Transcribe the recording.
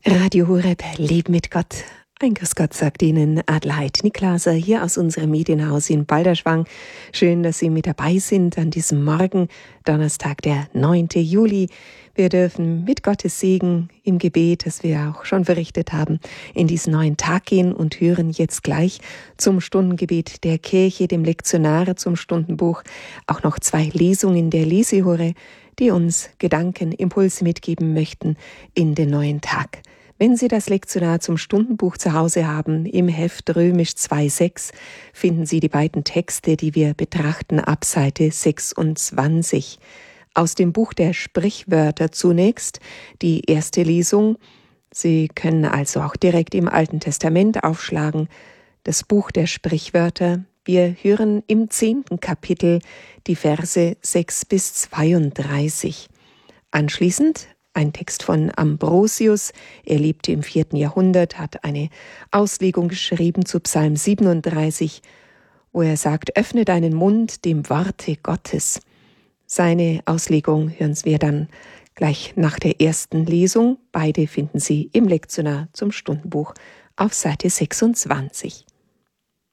Radio Horeb, Leben mit Gott. Ein Grüß Gott sagt Ihnen Adelheid Niklaser hier aus unserem Medienhaus in Balderschwang. Schön, dass Sie mit dabei sind an diesem Morgen, Donnerstag, der 9. Juli. Wir dürfen mit Gottes Segen im Gebet, das wir auch schon verrichtet haben, in diesen neuen Tag gehen und hören jetzt gleich zum Stundengebet der Kirche, dem Lektionare zum Stundenbuch, auch noch 2 Lesungen der Lesehure, die uns Gedanken, Impulse mitgeben möchten in den neuen Tag. Wenn Sie das Lektionar zum Stundenbuch zu Hause haben, im Heft Römisch 2,6 finden Sie die beiden Texte, die wir betrachten, ab Seite 26. Aus dem Buch der Sprichwörter zunächst die erste Lesung. Sie können also auch direkt im Alten Testament aufschlagen. Das Buch der Sprichwörter. Wir hören im 10. Kapitel die Verse 6 bis 32. Anschließend ein Text von Ambrosius. Er lebte im 4. Jahrhundert, hat eine Auslegung geschrieben zu Psalm 37, wo er sagt, öffne deinen Mund dem Worte Gottes. Seine Auslegung hören wir dann gleich nach der ersten Lesung. Beide finden Sie im Lektionar zum Stundenbuch auf Seite 26.